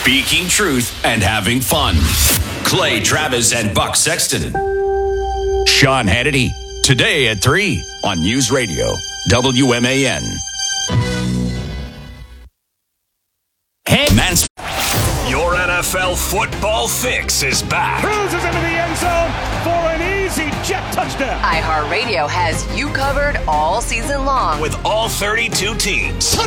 Speaking truth and having fun. Clay Travis and Buck Sexton. Sean Hannity. Today at 3 on News Radio, WMAN. Hey, man. Your NFL football fix is back. Cruises into the end zone for an easy jet touchdown. iHeartRadio has you covered all season long With all 32 teams.